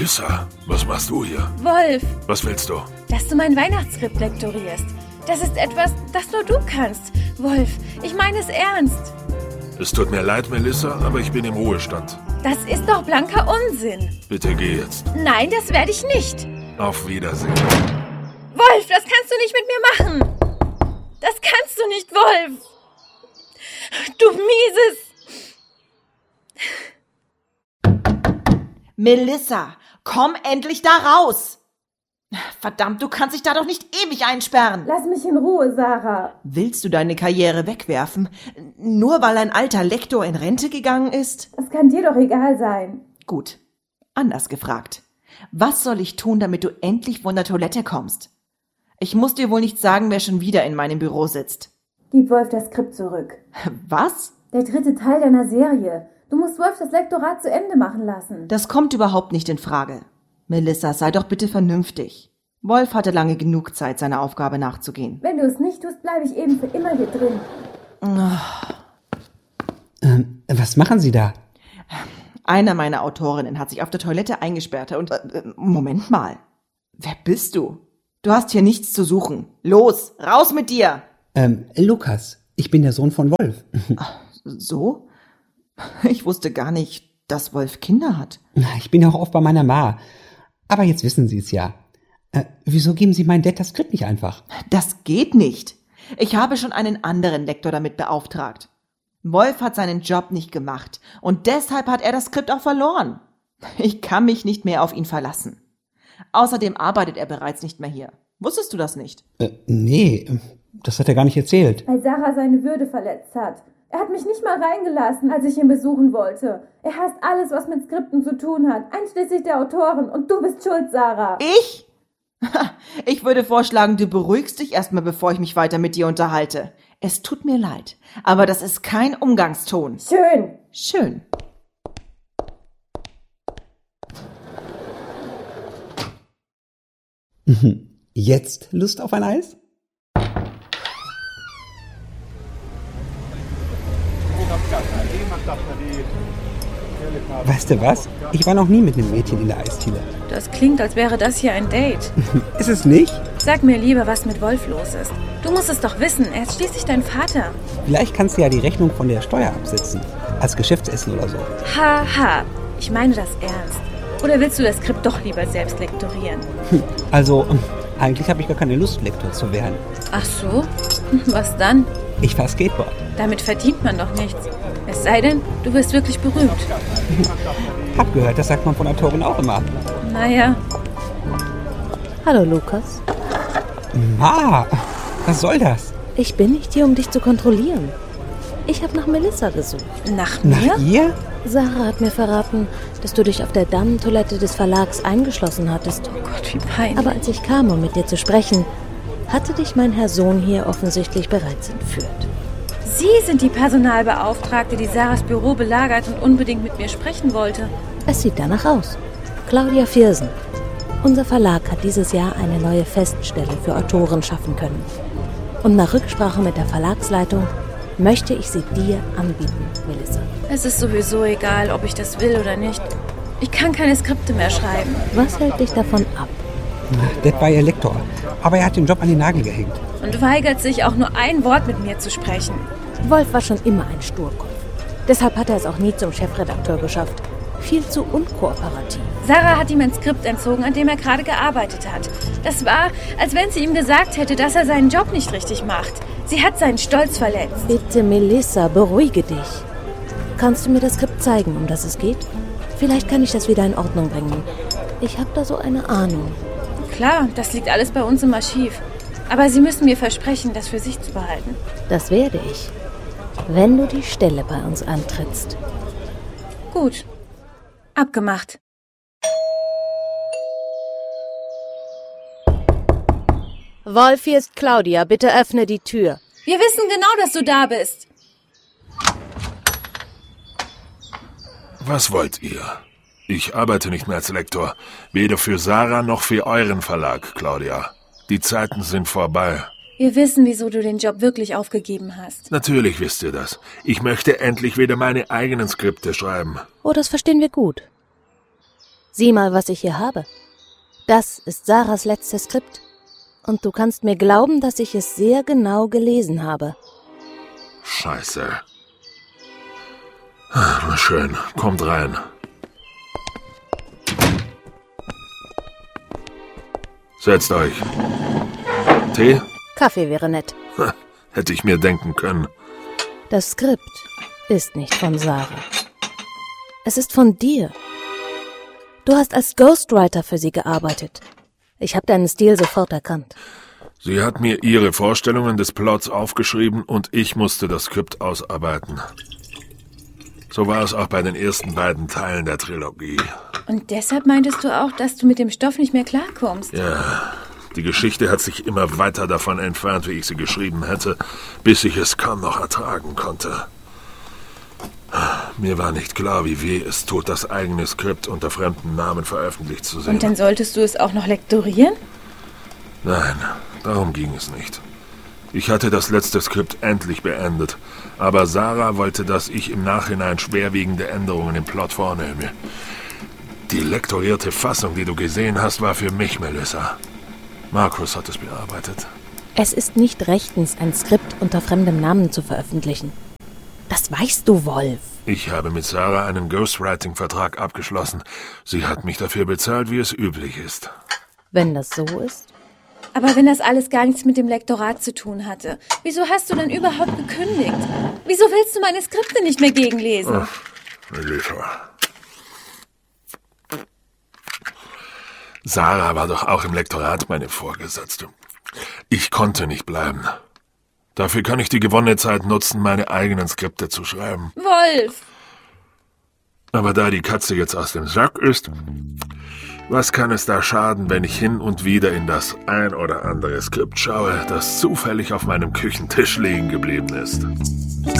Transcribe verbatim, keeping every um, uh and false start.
Melissa, was machst du hier? Wolf! Was willst du? Dass du mein Weihnachtsskript lektorierst. Das ist etwas, das nur du kannst. Wolf, ich meine es ernst. Es tut mir leid, Melissa, aber ich bin im Ruhestand. Das ist doch blanker Unsinn. Bitte geh jetzt. Nein, das werde ich nicht. Auf Wiedersehen. Wolf, das kannst du nicht mit mir machen. Das kannst du nicht, Wolf. Du mieses... Melissa, komm endlich da raus! Verdammt, du kannst dich da doch nicht ewig einsperren. Lass mich in Ruhe, Sarah. Willst du deine Karriere wegwerfen, nur weil ein alter Lektor in Rente gegangen ist? Das kann dir doch egal sein. Gut, anders gefragt. Was soll ich tun, damit du endlich von der Toilette kommst? Ich muss dir wohl nicht sagen, wer schon wieder in meinem Büro sitzt. Gib Wolf das Skript zurück. Was? Der dritte Teil deiner Serie. Du musst Wolf das Lektorat zu Ende machen lassen. Das kommt überhaupt nicht in Frage. Melissa, sei doch bitte vernünftig. Wolf hatte lange genug Zeit, seiner Aufgabe nachzugehen. Wenn du es nicht tust, bleibe ich eben für immer hier drin. Oh. Ähm, was machen Sie da? Einer meiner Autorinnen hat sich auf der Toilette eingesperrt und... Äh, Moment mal. Wer bist du? Du hast hier nichts zu suchen. Los, raus mit dir! Ähm, Lukas, ich bin der Sohn von Wolf. So? Ich wusste gar nicht, dass Wolf Kinder hat. Ich bin auch oft bei meiner Ma. Aber jetzt wissen Sie es ja. Äh, wieso geben Sie meinem Dad das Skript nicht einfach? Das geht nicht. Ich habe schon einen anderen Lektor damit beauftragt. Wolf hat seinen Job nicht gemacht und deshalb hat er das Skript auch verloren. Ich kann mich nicht mehr auf ihn verlassen. Außerdem arbeitet er bereits nicht mehr hier. Wusstest du das nicht? Äh, nee, das hat er gar nicht erzählt. Weil Sarah seine Würde verletzt hat. Er hat mich nicht mal reingelassen, als ich ihn besuchen wollte. Er hasst alles, was mit Skripten zu tun hat, einschließlich der Autoren. Und du bist schuld, Sarah. Ich? Ich würde vorschlagen, du beruhigst dich erstmal, bevor ich mich weiter mit dir unterhalte. Es tut mir leid, aber das ist kein Umgangston. Schön. Schön. Jetzt Lust auf ein Eis? Weißt du was? Ich war noch nie mit einem Mädchen in der Eisdiele. Das klingt, als wäre das hier ein Date. Ist es nicht? Sag mir lieber, was mit Wolf los ist. Du musst es doch wissen, er ist schließlich dein Vater. Vielleicht kannst du ja die Rechnung von der Steuer absetzen. Als Geschäftsessen oder so. Ha, ha. Ich meine das ernst. Oder willst du das Skript doch lieber selbst lektorieren? Also, eigentlich habe ich gar keine Lust, Lektor zu werden. Ach so? Was dann? Ich fahr Skateboard. Damit verdient man doch nichts. Es sei denn, du wirst wirklich berühmt. Hab gehört, das sagt man von Autoren auch immer. Naja. Hallo Lukas. Ma, was soll das? Ich bin nicht hier, um dich zu kontrollieren. Ich habe nach Melissa gesucht. Nach mir? Nach ihr? Sarah hat mir verraten, dass du dich auf der Damentoilette des Verlags eingeschlossen hattest. Oh Gott, wie peinlich. Aber als ich kam, um mit dir zu sprechen, hatte dich mein Herr Sohn hier offensichtlich bereits entführt. Sie sind die Personalbeauftragte, die Sarahs Büro belagert und unbedingt mit mir sprechen wollte. Es sieht danach aus. Claudia Viersen. Unser Verlag hat dieses Jahr eine neue Feststelle für Autoren schaffen können. Und nach Rücksprache mit der Verlagsleitung möchte ich sie dir anbieten, Melissa. Es ist sowieso egal, ob ich das will oder nicht. Ich kann keine Skripte mehr schreiben. Was hält dich davon ab? Dad war ihr Lektor, aber er hat den Job an den Nagel gehängt. Und weigert sich auch nur ein Wort mit mir zu sprechen. Wolf war schon immer ein Sturkopf. Deshalb hat er es auch nie zum Chefredakteur geschafft. Viel zu unkooperativ. Sarah hat ihm ein Skript entzogen, an dem er gerade gearbeitet hat. Das war, als wenn sie ihm gesagt hätte, dass er seinen Job nicht richtig macht. Sie hat seinen Stolz verletzt. Bitte, Melissa, beruhige dich. Kannst du mir das Skript zeigen, um das es geht? Vielleicht kann ich das wieder in Ordnung bringen. Ich habe da so eine Ahnung. Klar, das liegt alles bei uns im Archiv. Aber Sie müssen mir versprechen, das für sich zu behalten. Das werde ich, wenn du die Stelle bei uns antrittst. Gut. Abgemacht. Wolf, hier ist Claudia. Bitte öffne die Tür. Wir wissen genau, dass du da bist. Was wollt ihr? Ich arbeite nicht mehr als Lektor. Weder für Sarah noch für euren Verlag, Claudia. Die Zeiten sind vorbei. Wir wissen, wieso du den Job wirklich aufgegeben hast. Natürlich wisst ihr das. Ich möchte endlich wieder meine eigenen Skripte schreiben. Oh, das verstehen wir gut. Sieh mal, was ich hier habe. Das ist Sarahs letztes Skript. Und du kannst mir glauben, dass ich es sehr genau gelesen habe. Scheiße. Na schön, kommt rein. Setzt euch. Tee? Kaffee wäre nett. Ha, hätte ich mir denken können. Das Skript ist nicht von Sarah. Es ist von dir. Du hast als Ghostwriter für sie gearbeitet. Ich habe deinen Stil sofort erkannt. Sie hat mir ihre Vorstellungen des Plots aufgeschrieben und ich musste das Skript ausarbeiten. So war es auch bei den ersten beiden Teilen der Trilogie. Und deshalb meintest du auch, dass du mit dem Stoff nicht mehr klarkommst? Ja, die Geschichte hat sich immer weiter davon entfernt, wie ich sie geschrieben hätte, bis ich es kaum noch ertragen konnte. Mir war nicht klar, wie weh es tut, das eigene Skript unter fremden Namen veröffentlicht zu sehen. Und dann solltest du es auch noch lektorieren? Nein, darum ging es nicht. Ich hatte das letzte Skript endlich beendet, aber Sarah wollte, dass ich im Nachhinein schwerwiegende Änderungen im Plot vornehme. Die lektorierte Fassung, die du gesehen hast, war für mich, Melissa. Markus hat es bearbeitet. Es ist nicht rechtens, ein Skript unter fremdem Namen zu veröffentlichen. Das weißt du, Wolf. Ich habe mit Sarah einen Ghostwriting-Vertrag abgeschlossen. Sie hat mich dafür bezahlt, wie es üblich ist. Wenn das so ist. Aber wenn das alles gar nichts mit dem Lektorat zu tun hatte, wieso hast du dann überhaupt gekündigt? Wieso willst du meine Skripte nicht mehr gegenlesen? Ach, Melissa. Sarah war doch auch im Lektorat meine Vorgesetzte. Ich konnte nicht bleiben. Dafür kann ich die gewonnene Zeit nutzen, meine eigenen Skripte zu schreiben. Wolf! Aber da die Katze jetzt aus dem Sack ist, was kann es da schaden, wenn ich hin und wieder in das ein oder andere Skript schaue, das zufällig auf meinem Küchentisch liegen geblieben ist?